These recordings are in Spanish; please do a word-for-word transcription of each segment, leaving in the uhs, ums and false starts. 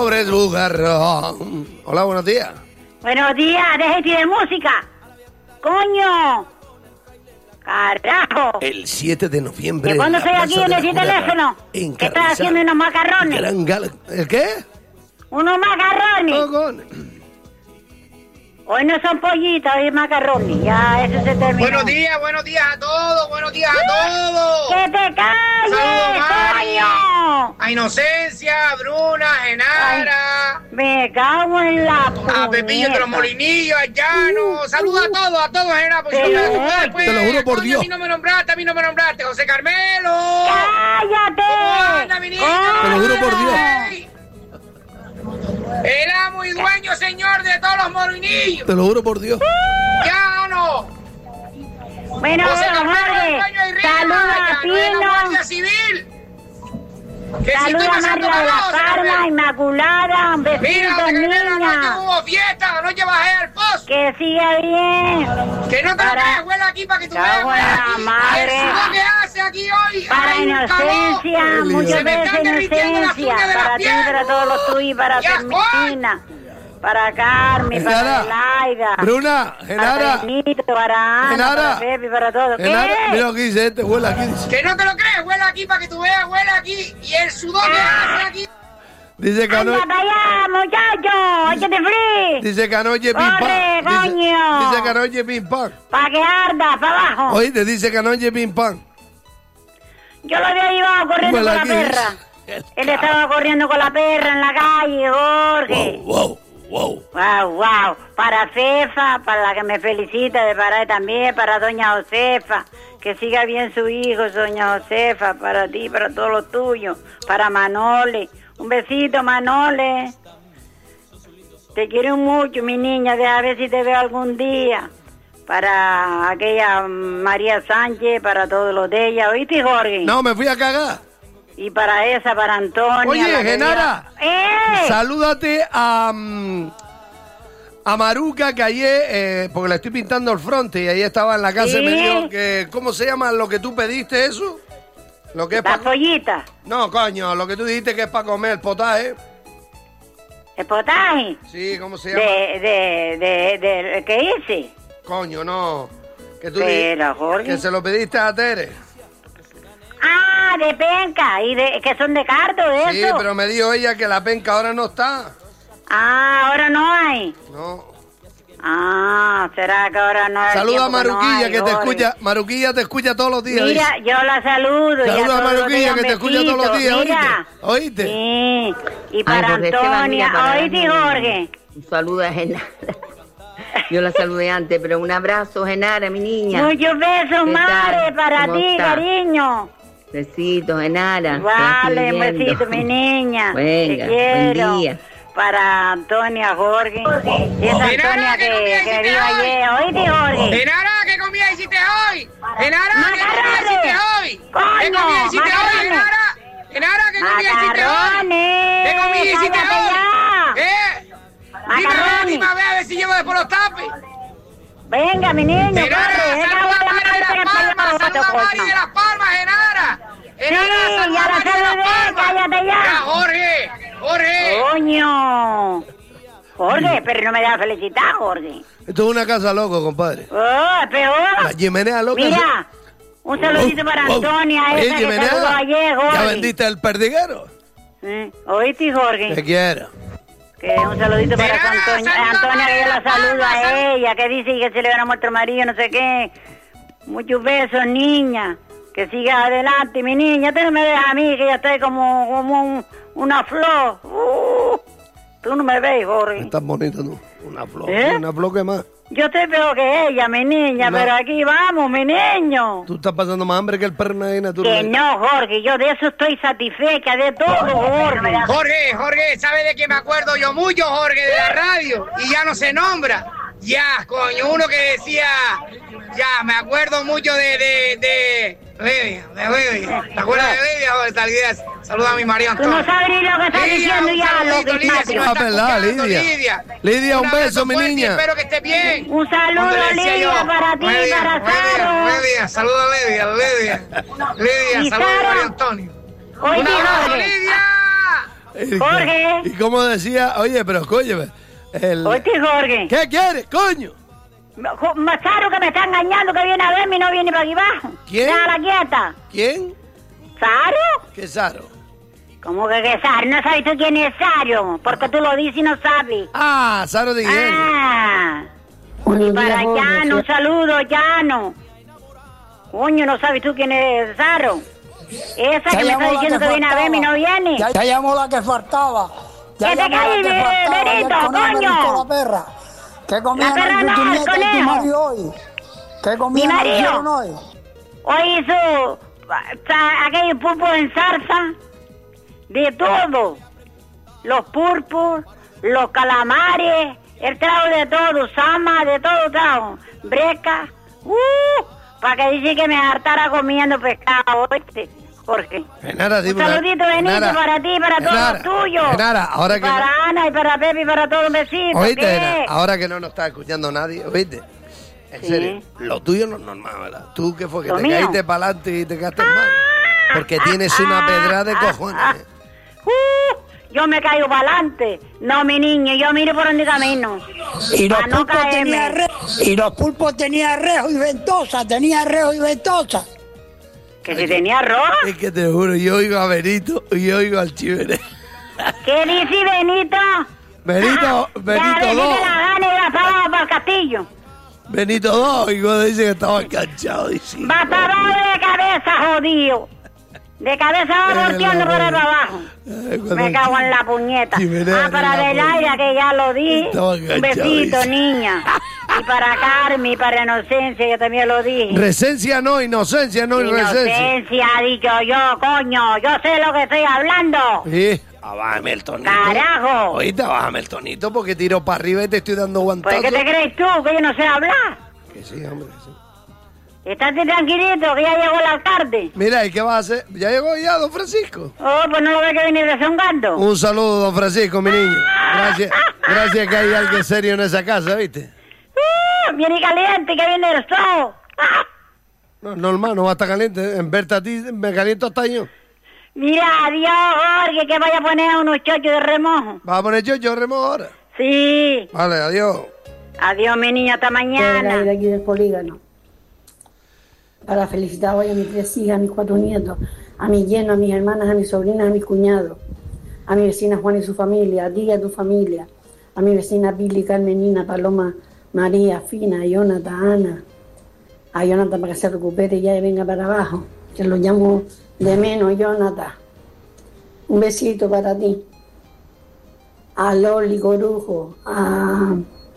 Sobre su garrón. Hola, buenos días. Buenos días, déjate de música. Coño. Carajo. El siete de noviembre. ¿De cuándo en la estoy aquí Plaza en de el la teléfono? Jurada, en ¿Qué estás Carrizal, haciendo unos macarrones? Gran Gala- ¿El qué? Unos macarrones. Cojones. Hoy no son pollitos, hoy es macarrones. Ya, eso se terminó. Buenos días, buenos días a todos, buenos días a todos. ¡Que te calles, Saludos, Mari. coño! A Inocencia, a Bruna, a Genara, Me cago en la a Pepillo de los puñeta. Molinillos, a Llano. Saludos a todos, a todos, Genara. Pues, Pero, yo me después, te lo juro por coño, Dios. A mí no me nombraste, a mí no me nombraste. José Carmelo. ¡Cállate! ¿Cómo anda, mi niño? Te lo juro por Dios. Ey. El amo y dueño, señor de todos los molinillos. Te lo juro por Dios. Llano. Bueno, José Carmelo, el Jorge, dueño y Rima, saluda a Llano de la Pino, Guardia Civil. Que si saluda estoy a pasando María de la calor, José Parma, Carmelo. Inmaculada, un Mira, besito, José Carmelo, anoche niña. hubo fiesta, anoche bajé al pozo. Que siga bien. Que no te lo Para- creas, huele aquí para que tú veas. Cago huele en la aquí. madre. El sudor que hace aquí hoy. Para hay un Inocencia, calor. muchas Se me veces están derritiendo las Inocencia. uñas de la Para ti, piel. para todos los tuyos, para Ya, Fermina, para Carmen, para Genara, Laida, Bruna, Genara, para Benito, para Ana, Genara. para Pepe, para todos. Genara, ¿Qué? mira lo que dice este, huele aquí. Dice, Que no te lo crees, huele aquí para que tú veas, huele aquí. Y el sudor que hace aquí. dice que Anda anoche, para allá, muchacho, échate free. dice que anoche pim Corre, pam. Dice, coño. dice que anoche pim pam. Para que arda, para abajo. Oíste, dice que anoche pim pam. Yo lo había llevado corriendo Huele con la aquí, perra. dice. Él estaba corriendo con la perra en la calle, Jorge. Wow, wow, wow. Wow, wow. Para Cefa, para la que me felicita de parar también, para doña Josefa, que siga bien su hijo, doña Josefa, para ti, para todos los tuyos, para Manole. Un besito, Manole. Te quiero mucho, mi niña, deja ver si te veo algún día. Para aquella María Sánchez, para todos los de ella, ¿oíste, Jorge? No, me fui a cagar. Y para esa, para Antonia. Oye, la que Genara, ella- ¡Eh! salúdate a, mm, a Maruca, que ayer, eh, porque le estoy pintando el frente y ahí estaba en la casa y me ¿Sí? dijo que, ¿cómo se llama lo que tú pediste eso? Lo que es Las para... pollitas, No, coño, lo que tú dijiste que es para comer, potaje. el potaje. Sí, ¿cómo se llama? De, de, de, de, ¿qué hice? Coño, no. Que tú Pero, di- Jorge. que se lo pediste a Tere. Ah, de penca, y de, que son de cardo, eso. Sí, pero me dijo ella que la penca ahora no está. Ah, ahora no hay. No. Ah, será que ahora no hay. Saluda a tiempo que no Maruquilla, hay, que te Jorge. escucha. Maruquilla te escucha todos los días. Mira, dice. yo la saludo. y Saluda a todos los Maruquilla, días que te un escucha todos los besito. días, Mira. ¿oíste? ¿Oíste? Sí, y para Jorge Esteban, Antonia, mira, para oíste, Daniel. Jorge. Un saludo a Genara. Yo la saludé antes, pero un abrazo, Genara, mi niña. Muchos besos, ¿Qué tal? madre, para ¿Cómo ti, está? cariño. Besitos, Genara. Vale, te un la estoy besito, viendo. mi niña. Venga, Te quiero. buen día. Para Antonia, Jorge. Y esa Genara, Antonia ¿qué que, comida que hiciste viva hoy? ayer. Oíste, Jorge. Genara, ¿qué comida hiciste hoy? Genara, ¿qué comida Macarrones. hiciste hoy? ¿Qué Coño, comida hiciste hoy, macarrones. Genara? Genara, ¿qué comida hiciste hoy? Macarrones. ¿Qué comida hiciste Cállate hoy? ya. ¿Eh? Dime a ver, Macarrones. dime a ver, a ver si llevo después los tapes. Venga, mi niño, corre. Genara, Venga, saluda a Mari de las Palmas, saluda a Mari de las Palmas, Genara. Genara, Sí, saluda ya a la Mari de las saludé, Palmas. cállate ya. Ya, Jorge, Jorge. Coño. Jorge, pero no me da felicitar, Jorge. Esto es una casa loco, compadre. Oh, peor. La chimenea loca. Mira, un saludito Oh, para oh. Antonia, Oye, esa que chimenea, saludó ayer, Jorge. ¿ya vendiste el perdiguero? ¿Eh? ¿Oíste, Jorge? Te quiero. Que un saludito para Genara, Antonia, saluda a Antonia, que yo la María saludo Palma, a ella, que dice que se le hubiera muerto el marido, no sé qué. Muchos besos, niña. Que siga adelante, mi niña. Tú no me dejas a mí, que ya estoy como, como un- una flor. Uh, tú no me ves, Jorge. Estás bonita tú. Una flor. ¿Eh? Una flor que más. Yo estoy peor que ella, mi niña, No. pero aquí vamos, mi niño. Tú estás pasando más hambre que el perro de tú. Que no, Jorge, yo de eso estoy satisfecha, de todo, Jorge. Jorge, Jorge, ¿sabe de qué me acuerdo yo mucho, Jorge, de la radio? Y ya no se nombra. Ya, coño, uno que decía, ya, me acuerdo mucho de, de, de, Lidia, de Lidia. ¿Te acuerdas de Lidia, Jorge? Talidez? Saluda a mi María Tú no Antonia. sabes ni lo que estás Lidia, diciendo un ya, saludito, lo Lidia, si que nos Ah, está verdad, escuchando, Lidia. Lidia. Lidia, un beso, mi fuerte y niña. Espero que estés bien. Un saludo, Como le decía Lidia, yo. para ti, Lidia, para Lidia, Saro. Lidia, saluda a Lidia, Lidia. Y Lidia, saluda a Saro. María Antonia. Oye, Un abrazo, Jorge. Lidia. Jorge. ¿Y cómo decía? Oye, pero coño, el... Oye, Jorge. ¿Qué quieres, coño? Saro que me está engañando, que viene a verme y no viene para aquí abajo. ¿Quién? Déjala quieta. ¿Quién? ¿Saro? ¿Qué Saro? ¿Cómo que qué Saro? ¿No sabes tú quién es Saro? Porque tú lo dices y no sabes. Ah, Saro de Guillermo. Ah. Buenos Y para días, Jorge. Llano, un saludo, Llano. Coño, ¿no sabes tú quién es Saro? Esa que me está diciendo que viene a verme y no viene. Ya, ya llamó la que faltaba. Ya Que te llamó la calles, que faltaba. Benito, Ya con ella me coño. dijo la perra. ¿Qué comieron La perra no, tu el nieta y tu conejo. marido hoy? ¿Qué Mi comieron marido. hoy? Hoy hizo sa- aquellos pulpos en salsa, de todo. Los pulpos, los calamares, el trago de todo, sama, de todo trago. Breca, uh, para que dice que me hartara comiendo pescado, ¿oíste, Jorge? Genara, Un dime una- saludito, Benito, Genara, para ti, para Genara, todos los tuyos. Genara, ahora que para no- Ana y para Pepe y para todos, un besito. Oíste, ¿qué? Genara, ahora que no nos está escuchando nadie, oíste. En Sí. serio, lo tuyo no es normal, ¿verdad? ¿Tú qué fue? ¿Que ¿Lo te mío? caíste para adelante y te quedaste mal? Porque tienes una pedra de cojones. ¿eh? Uh, yo me caigo para adelante. No, mi niño, yo miro por donde camino. Y los, Pa' no pulpos caerme. tenían re- y los pulpos tenían rejo y ventosa, tenía rejo y ventosa. Que si tenía arroz. Es que te juro, yo oigo a Benito y oigo al Chivere. ¿Qué dice Benito? Benito, Ya, Benito Benito dos. la gana y la paga para el castillo. Benito dos, y cuando dice que estaba enganchado, dice. Va para abajo de cabeza, jodido. De cabeza va volteando por ahí para abajo. Ay, cuando Me el cago en Chi- la puñeta. Chimenea Ah, para en la Adelaida, que ya lo di. Estaba Un besito, enganchadísimo. niña. Y para Carmen y para Inocencia, yo también lo dije. Recencia no, inocencia no, y recencia. Inocencia, ha dicho yo, coño. Yo sé lo que estoy hablando. Sí, abájame el tonito. Carajo. Oíste, abájame el tonito porque tiro para arriba y te estoy dando guantazo. ¿Pues qué te crees tú? Que yo no sé hablar. Que sí, hombre, que sí. Estate tranquilito, que ya llegó el alcalde. Mira, ¿y qué vas a hacer? ¿Ya llegó ya, don Francisco? Oh, pues no lo ve que viene rezongando. Un saludo, don Francisco, mi niño. Gracias, gracias que hay alguien serio en esa casa, ¿viste? Uh, viene caliente, que viene el sol. Ah, No, normal, no va a estar caliente. ¿eh? En verte a ti me caliento hasta yo. mira, adiós, Jorge, que vaya a poner unos chochos de remojo. ¿Vas a poner yo, yo remo ahora? Sí. Vale, adiós. Adiós, mi niño, hasta Era de mañana. aquí del polígono. Para felicitar hoy a mis tres hijas, a mis cuatro nietos, a mis yernos, a mis hermanas, a mis sobrinas, a mis cuñados, a mi vecina Juana y su familia, a ti y a tu familia, a mi vecina Pili, Carmen, Nina, Paloma, María, Fina, Jonathan, Ana, a Jonathan para que se recupere ya y venga para abajo, que lo llamo de menos, Jonathan. Un besito para ti. A Loli Corujo, a,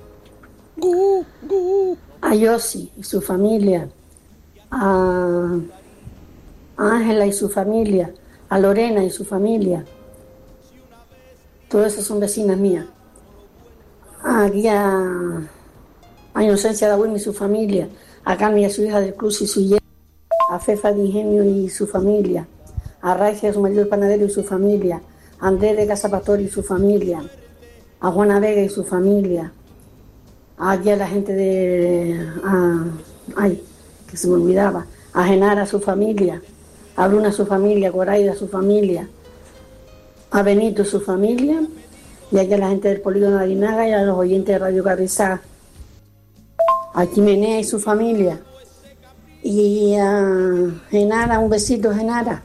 a Yossi y su familia, a Ángela y su familia, a Lorena y su familia. Todas esas son vecinas mías. Aquí a, a Inocencia Dawin y su familia, a Carmen y a su hija del Cruz y su yerno, a Fefa de Ingenio y su familia, a Raiza y a su marido el panadero y su familia, a Andrés de Casa Pastor y su familia, a Juana Vega y su familia, aquí a la gente de... A, ay, que se me olvidaba, a Genara, a su familia, a Bruna, a su familia, a Coraida, a su familia, a Benito, a su familia, y aquí a la gente del Polígono de Arinaga y a los oyentes de Radio Carrizá, a Chimenea y su familia, y a Genara, un besito, Genara.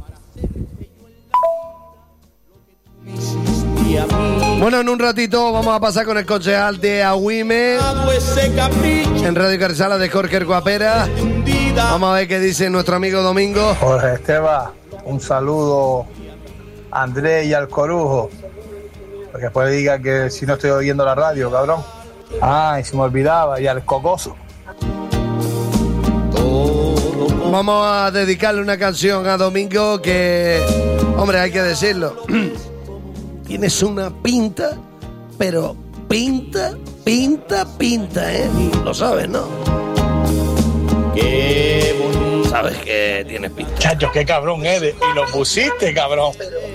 Bueno, en un ratito vamos a pasar con el concejal de Agüime en Radio Carrizala de Jorge Guapera. Vamos a ver qué dice nuestro amigo Domingo. Jorge Esteban, un saludo a Andrés y al Corujo. Porque después diga que si no estoy oyendo la radio, cabrón. Ah, y se me olvidaba, y al Cocoso. Vamos a dedicarle una canción a Domingo que, hombre, hay que decirlo. Tienes una pinta, pero pinta, pinta, pinta, ¿eh? Lo sabes, ¿no? Qué bonito. Sabes que tienes pinta. Chacho, qué cabrón eres. Y lo pusiste, cabrón.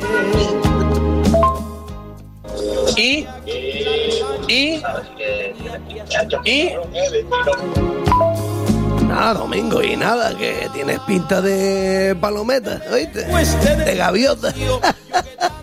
Y, y, y, Nada, Domingo, y nada, que tienes pinta de palometa, ¿oíste? De gaviota.